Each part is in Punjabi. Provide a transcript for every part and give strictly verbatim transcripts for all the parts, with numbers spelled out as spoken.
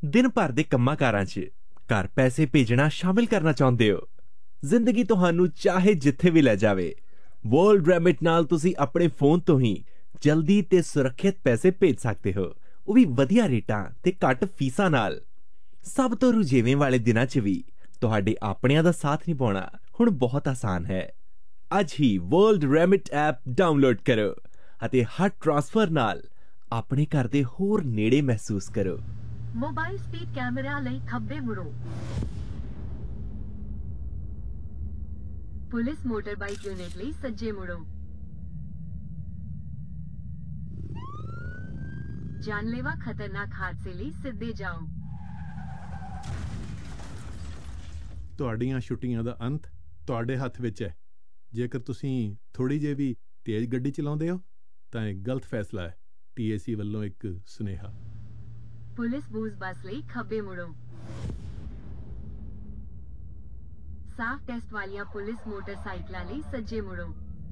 दिन भर ਦੇ ਕੰਮਾਂ ਕਾਰਾਂ 'ਚ ਘਰ ਪੈਸੇ ਭੇਜਣਾ ਸ਼ਾਮਿਲ ਕਰਨਾ ਚਾਹੁੰਦੇ ਹੋ? ਜ਼ਿੰਦਗੀ ਤੁਹਾਨੂੰ ਚਾਹੇ ਜਿੱਥੇ ਵੀ ਲੈ ਜਾਵੇ, ਵਰਲਡ ਰੈਮਿਟ ਨਾਲ ਤੁਸੀਂ ਆਪਣੇ ਫੋਨ ਤੋਂ ਹੀ ਜਲਦੀ ਤੇ ਸੁਰੱਖਿਅਤ ਪੈਸੇ ਭੇਜ ਸਕਦੇ ਹੋ, ਉਹ ਵੀ ਵਧੀਆ ਰੇਟਾਂ ਤੇ ਘੱਟ ਫੀਸਾਂ ਨਾਲ। ਸਭ ਤੋਂ ਰੁਝੇਵੇਂ ਵਾਲੇ ਦਿਨਾਂ 'ਚ ਵੀ ਤੁਹਾਡੇ ਆਪਣਿਆਂ ਦਾ ਸਾਥ ਨਿਭਾਉਣਾ ਹੁਣ ਬਹੁਤ ਆਸਾਨ ਹੈ। ਅੱਜ ਹੀ ਵਰਲਡ ਰੈਮਿਟ ਐਪ ਡਾਊਨਲੋਡ ਕਰੋ ਅਤੇ ਹਰ ਟ੍ਰਾਂਸਫਰ ਨਾਲ ਆਪਣੇ ਘਰ ਦੇ ਹੋਰ ਨੇੜੇ ਮਹਿਸੂਸ ਕਰੋ। ਮੋਬਾਈਲ ਸਪੀਡ ਕੈਮਰਾ ਲਈ ਖੱਬੇ ਮੁੜੋ। ਪੁਲਿਸ ਮੋਟਰਬਾਈਕ ਯੂਨਿਟ ਲਈ ਸੱਜੇ ਮੁੜੋ। ਜਾਨਲੇਵਾ ਖਤਰਨਾਕ ਹਾਦਸੇ ਲਈ ਸਿੱਧੇ ਜਾਓ। ਤੁਹਾਡੀਆਂ ਛੁੱਟੀਆਂ ਦਾ ਅੰਤ ਤੁਹਾਡੇ ਹੱਥ ਵਿੱਚ ਹੈ। ਜੇਕਰ ਤੁਸੀਂ ਥੋੜੀ ਜਿਹੀ ਵੀ ਤੇਜ਼ ਗੱਡੀ ਚਲਾਉਂਦੇ ਹੋ ਤਾਂ ਇਹ ਗਲਤ ਫੈਸਲਾ ਹੈ। ਟੀ ਏ ਸੀ ਵੱਲੋਂ ਇੱਕ ਸੁਨੇਹਾ। ਪੁਲਿਸ ਬੂਜ਼ ਬੱਸ ਲਈ ਖੱਬੇ ਮੁੜੋ। ਸਾਫ ਟੈਸਟ ਵਾਲੀਆਂ ਪੁਲਿਸ ਮੋਟਰਸਾਈਕਲਾਂ ਲਈ ਸੱਜੇ ਮੁੜੋ।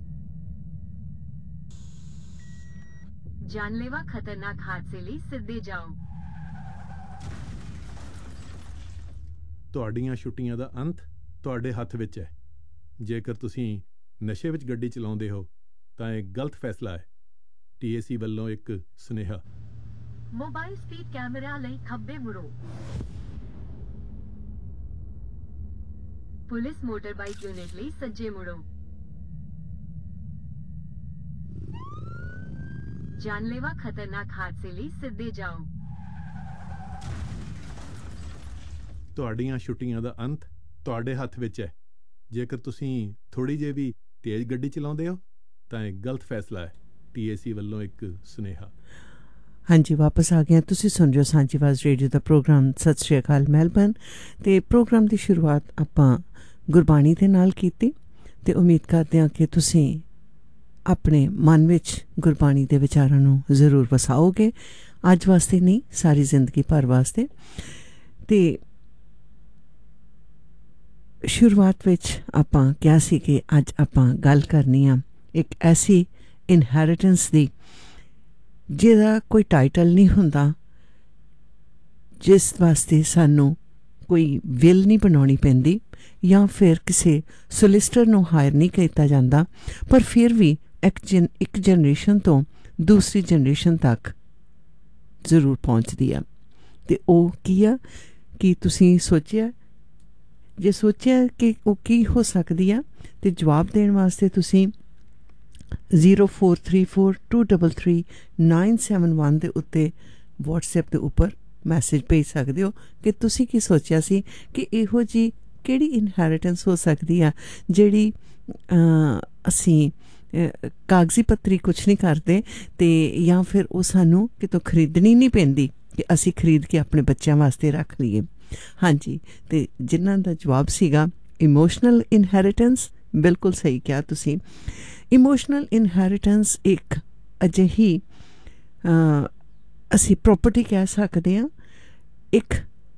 ਜਾਨਲੇਵਾ ਖਤਰਨਾਕ ਹਾਦਸੇ ਲਈ ਸਿੱਧੇ ਜਾਓ। ਤੁਹਾਡੀਆਂ ਛੁੱਟੀਆਂ ਦਾ ਅੰਤ ਤੁਹਾਡੇ ਹੱਥ ਵਿੱਚ ਹੈ। ਜੇਕਰ ਤੁਸੀਂ ਨਸ਼ੇ ਵਿੱਚ ਗੱਡੀ ਚਲਾਉਂਦੇ ਹੋ ਤਾਂ ਇਹ ਗਲਤ ਫੈਸਲਾ ਹੈ। ਟੀ ਏ ਸੀ ਵੱਲੋਂ ਇੱਕ ਸੁਨੇਹਾ। ਮੋਬਾਈਲ ਸਪੀਡ ਕੈਮਰਾ ਲਈ ਖੱਬੇ ਮੁੜੋ। ਪੁਲਿਸ ਮੋਟਰਬਾਈਕ ਯੂਨਿਟ ਲਈ ਸੱਜੇ ਮੁੜੋ। ਜਾਨਲੇਵਾ ਖਤਰਨਾਕ ਹਾਦਸੇ ਲਈ ਸਿੱਧੇ ਜਾਓ। ਤੁਹਾਡੀਆਂ ਛੁੱਟੀਆਂ ਦਾ ਅੰਤ ਤੁਹਾਡੇ ਹੱਥ ਵਿੱਚ ਹੈ। ਜੇਕਰ ਤੁਸੀਂ ਥੋੜੀ ਜਿਹੀ ਵੀ ਤੇਜ਼ ਗੱਡੀ ਚਲਾਉਂਦੇ ਹੋ ਤਾਂ ਇਹ ਗਲਤ ਫੈਸਲਾ ਹੈ। ਟੀ ਏ ਸੀ ਵੱਲੋਂ ਇੱਕ ਸੁਨੇਹਾ। ਹਾਂਜੀ, ਵਾਪਸ ਆ ਗਏ। ਤੁਸੀਂ ਸੁਣ ਰਹੇ ਹੋ ਸਾਂਝੀ ਆਵਾਜ਼ ਰੇਡੀਓ ਦਾ ਪ੍ਰੋਗਰਾਮ ਸਤਿ ਸ਼੍ਰੀ ਅਕਾਲ ਮੈਲਬਰਨ। ਅਤੇ ਪ੍ਰੋਗਰਾਮ ਦੀ ਸ਼ੁਰੂਆਤ ਆਪਾਂ ਗੁਰਬਾਣੀ ਦੇ ਨਾਲ ਕੀਤੀ ਅਤੇ ਉਮੀਦ ਕਰਦੇ ਹਾਂ ਕਿ ਤੁਸੀਂ ਆਪਣੇ ਮਨ ਵਿੱਚ ਗੁਰਬਾਣੀ ਦੇ ਵਿਚਾਰਾਂ ਨੂੰ ਜ਼ਰੂਰ ਵਸਾਓਗੇ। ਅੱਜ ਵਾਸਤੇ ਨਹੀਂ, ਸਾਰੀ ਜ਼ਿੰਦਗੀ ਭਰ ਵਾਸਤੇ। ਅਤੇ ਸ਼ੁਰੂਆਤ ਵਿੱਚ ਆਪਾਂ ਕਿਹਾ ਸੀ ਕਿ ਅੱਜ ਆਪਾਂ ਗੱਲ ਕਰਨੀ ਆ ਇੱਕ ਐਸੀ ਇਨਹੈਰੀਟੈਂਸ ਦੀ ਜਿਹਦਾ ਕੋਈ ਟਾਈਟਲ ਨਹੀਂ ਹੁੰਦਾ, ਜਿਸ ਵਾਸਤੇ ਸਾਨੂੰ ਕੋਈ ਵਿਲ ਨਹੀਂ ਬਣਾਉਣੀ ਪੈਂਦੀ ਜਾਂ ਫਿਰ ਕਿਸੇ ਸੋਲਿਸਟਰ ਨੂੰ ਹਾਇਰ ਨਹੀਂ ਕੀਤਾ ਜਾਂਦਾ, ਪਰ ਫਿਰ ਵੀ ਇੱਕ ਜਨ ਇੱਕ ਜਨਰੇਸ਼ਨ ਤੋਂ ਦੂਸਰੀ ਜਨਰੇਸ਼ਨ ਤੱਕ ਜ਼ਰੂਰ ਪਹੁੰਚਦੀ ਆ। ਅਤੇ ਉਹ ਕੀ ਆ ਕਿ ਤੁਸੀਂ ਸੋਚਿਆ, ਜੇ ਸੋਚਿਆ ਕਿ ਉਹ ਕੀ ਹੋ ਸਕਦੀ ਆ, ਅਤੇ ਜਵਾਬ ਦੇਣ ਵਾਸਤੇ ਤੁਸੀਂ zero four three four two double three nine seven one ਦੇ ਉੱਤੇ ਵਟਸਐਪ ਦੇ ਉੱਪਰ ਮੈਸੇਜ ਭੇਜ ਸਕਦੇ ਹੋ ਕਿ ਤੁਸੀਂ ਕੀ ਸੋਚਿਆ ਸੀ ਕਿ ਇਹੋ ਜਿਹੀ ਕਿਹੜੀ ਇਨਹੈਰੀਟੈਂਸ ਹੋ ਸਕਦੀ ਆ ਜਿਹੜੀ ਅਸੀਂ ਕਾਗਜ਼ੀ ਪੱਤਰੀ ਕੁਛ ਨਹੀਂ ਕਰਦੇ ਅਤੇ ਜਾਂ ਫਿਰ ਉਹ ਸਾਨੂੰ ਕਿਤੋਂ ਖਰੀਦਣੀ ਨਹੀਂ ਪੈਂਦੀ ਕਿ ਅਸੀਂ ਖਰੀਦ ਕੇ ਆਪਣੇ ਬੱਚਿਆਂ ਵਾਸਤੇ ਰੱਖ ਲਈਏ। ਹਾਂਜੀ, ਅਤੇ ਜਿਨ੍ਹਾਂ ਦਾ ਜਵਾਬ ਸੀਗਾ ਇਮੋਸ਼ਨਲ ਇਨਹੈਰੀਟੈਂਸ। ਬਿਲਕੁਲ ਸਹੀ ਕਿਹਾ ਤੁਸੀਂ। ਇਮੋਸ਼ਨਲ ਇਨਹੈਰੀਟੈਂਸ ਇੱਕ ਅਜਿਹੀ ਅਸੀਂ ਪ੍ਰੋਪਰਟੀ ਕਹਿ ਸਕਦੇ ਹਾਂ, ਇੱਕ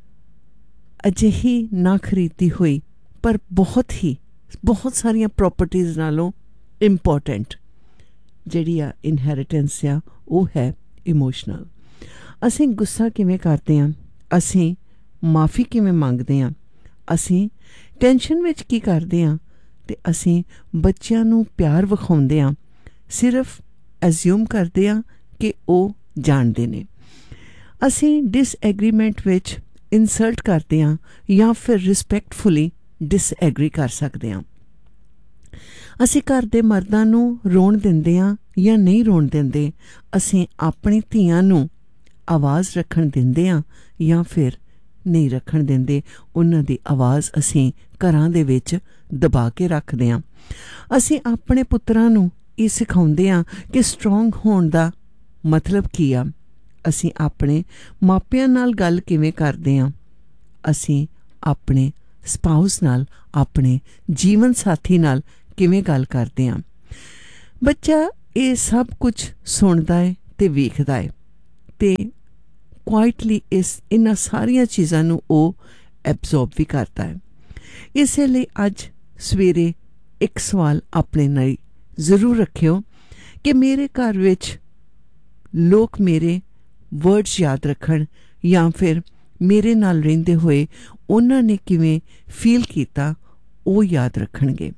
ਅਜਿਹੀ ਨਾ ਖਰੀਦੀ ਹੋਈ ਪਰ ਬਹੁਤ ਹੀ ਬਹੁਤ ਸਾਰੀਆਂ ਪ੍ਰੋਪਰਟੀਜ਼ ਨਾਲੋਂ ਇੰਪੋਰਟੈਂਟ ਜਿਹੜੀ ਆ ਇਨਹੈਰੀਟੈਂਸ ਆ, ਉਹ ਹੈ ਇਮੋਸ਼ਨਲ। ਅਸੀਂ ਗੁੱਸਾ ਕਿਵੇਂ ਕਰਦੇ ਹਾਂ, ਅਸੀਂ ਮਾਫੀ ਕਿਵੇਂ ਮੰਗਦੇ ਹਾਂ, ਅਸੀਂ ਟੈਨਸ਼ਨ ਵਿੱਚ ਕੀ ਕਰਦੇ ਹਾਂ, ਅਤੇ ਅਸੀਂ ਬੱਚਿਆਂ ਨੂੰ ਪਿਆਰ ਵਿਖਾਉਂਦੇ ਹਾਂ ਸਿਰਫ ਐਜ਼ਿਊਮ ਕਰਦੇ ਹਾਂ ਕਿ ਉਹ ਜਾਣਦੇ ਨੇ। ਅਸੀਂ ਡਿਸਐਗਰੀਮੈਂਟ ਵਿੱਚ ਇਨਸਲਟ ਕਰਦੇ ਹਾਂ ਜਾਂ ਫਿਰ ਰਿਸਪੈਕਟਫੁਲੀ ਡਿਸਐਗਰੀ ਕਰ ਸਕਦੇ ਹਾਂ। ਅਸੀਂ ਘਰ ਦੇ ਮਰਦਾਂ ਨੂੰ ਰੋਣ ਦਿੰਦੇ ਹਾਂ ਜਾਂ ਨਹੀਂ ਰੋਣ ਦਿੰਦੇ। ਅਸੀਂ ਆਪਣੀ ਧੀਆਂ ਨੂੰ ਆਵਾਜ਼ ਰੱਖਣ ਦਿੰਦੇ ਹਾਂ ਜਾਂ ਫਿਰ ਨਹੀਂ ਰੱਖਣ ਦਿੰਦੇ। ਉਹਨਾਂ ਦੀ ਆਵਾਜ਼ ਅਸੀਂ ਘਰਾਂ ਦੇ ਵਿੱਚ ਦਬਾ ਕੇ ਰੱਖਦੇ ਹਾਂ। ਅਸੀਂ ਆਪਣੇ ਪੁੱਤਰਾਂ ਨੂੰ ਇਹ ਸਿਖਾਉਂਦੇ ਹਾਂ ਕਿ ਸਟਰੋਂਗ ਹੋਣ ਦਾ ਮਤਲਬ ਕੀ ਆ। ਅਸੀਂ ਆਪਣੇ ਮਾਪਿਆਂ ਨਾਲ ਗੱਲ ਕਿਵੇਂ ਕਰਦੇ ਹਾਂ, ਅਸੀਂ ਆਪਣੇ ਸਪਾਊਸ ਨਾਲ, ਆਪਣੇ ਜੀਵਨ ਸਾਥੀ ਨਾਲ ਕਿਵੇਂ ਗੱਲ ਕਰਦੇ ਹਾਂ। ਬੱਚਾ ਇਹ ਸਭ ਕੁਝ ਸੁਣਦਾ ਹੈ ਅਤੇ ਵੇਖਦਾ ਹੈ ਅਤੇ ਕੁਆਇਟਲੀ ਇਸ ਇਹਨਾਂ ਸਾਰੀਆਂ ਚੀਜ਼ਾਂ ਨੂੰ ਉਹ ਐਬਜ਼ੋਰਬ ਵੀ ਕਰਦਾ ਹੈ। ਇਸੇ ਲਈ ਅੱਜ ਸਵੇਰੇ ਇੱਕ ਸਵਾਲ ਆਪਣੇ ਲਈ ਜ਼ਰੂਰ ਰੱਖਿਓ ਕਿ ਮੇਰੇ ਘਰ ਵਿੱਚ ਲੋਕ ਮੇਰੇ ਵਰਡਸ ਯਾਦ ਰੱਖਣ ਜਾਂ ਫਿਰ ਮੇਰੇ ਨਾਲ ਰਹਿੰਦੇ ਹੋਏ ਉਹਨਾਂ ਨੇ ਕਿਵੇਂ ਫੀਲ ਕੀਤਾ ਉਹ ਯਾਦ ਰੱਖਣਗੇ।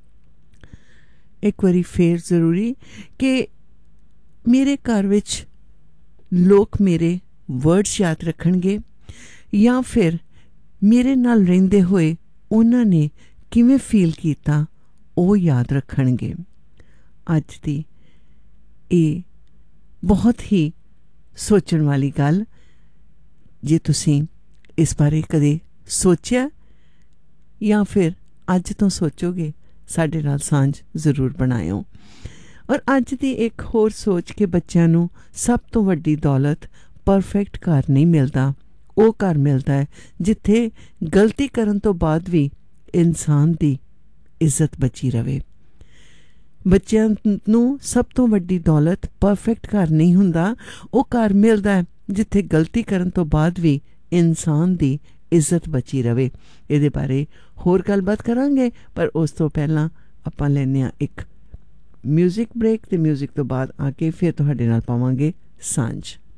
ਇੱਕ ਵਾਰੀ ਫੇਰ ਜ਼ਰੂਰੀ ਕਿ ਮੇਰੇ ਘਰ ਵਿੱਚ ਲੋਕ ਮੇਰੇ ਵਰਡਸ ਯਾਦ ਰੱਖਣਗੇ ਜਾਂ ਫਿਰ ਮੇਰੇ ਨਾਲ ਰਹਿੰਦੇ ਹੋਏ ਉਹਨਾਂ ਨੇ ਕਿਵੇਂ ਫੀਲ ਕੀਤਾ ਉਹ ਯਾਦ ਰੱਖਣਗੇ। ਅੱਜ ਦੀ ਇਹ ਬਹੁਤ ਹੀ ਸੋਚਣ ਵਾਲੀ ਗੱਲ, ਜੇ ਤੁਸੀਂ ਇਸ ਬਾਰੇ ਕਦੇ ਸੋਚਿਆ ਜਾਂ ਫਿਰ ਅੱਜ ਤੋਂ ਸੋਚੋਗੇ, ਸਾਡੇ ਨਾਲ ਸਾਂਝ ਜ਼ਰੂਰ ਬਣਾਇਓ। ਔਰ ਅੱਜ ਦੀ ਇੱਕ ਹੋਰ ਸੋਚ ਕਿ ਬੱਚਿਆਂ ਨੂੰ ਸਭ ਤੋਂ ਵੱਡੀ ਦੌਲਤ ਪਰਫੈਕਟ ਘਰ ਨਹੀਂ ਮਿਲਦਾ, ਉਹ ਘਰ ਮਿਲਦਾ ਹੈ ਜਿੱਥੇ ਗਲਤੀ ਕਰਨ ਤੋਂ ਬਾਅਦ ਵੀ ਇਨਸਾਨ ਦੀ ਇੱਜ਼ਤ ਬਚੀ ਰਵੇ। ਬੱਚਿਆਂ ਨੂੰ ਸਭ ਤੋਂ ਵੱਡੀ ਦੌਲਤ ਪਰਫੈਕਟ ਘਰ ਨਹੀਂ ਹੁੰਦਾ, ਉਹ ਘਰ ਮਿਲਦਾ ਹੈ ਜਿੱਥੇ ਗਲਤੀ ਕਰਨ ਤੋਂ ਬਾਅਦ ਵੀ ਇਨਸਾਨ ਦੀ ਇੱਜ਼ਤ ਬਚੀ ਰਵੇ। ਇਹਦੇ ਬਾਰੇ ਹੋਰ ਗੱਲਬਾਤ ਕਰਾਂਗੇ, ਪਰ ਉਸ ਤੋਂ ਪਹਿਲਾਂ ਆਪਾਂ ਲੈਂਦੇ ਹਾਂ ਇੱਕ ਮਿਊਜ਼ਿਕ ਬ੍ਰੇਕ, ਤੇ ਮਿਊਜ਼ਿਕ ਤੋਂ ਬਾਅਦ ਆ ਕੇ ਫਿਰ ਤੁਹਾਡੇ ਨਾਲ ਪਾਵਾਂਗੇ ਸਾਂਝ।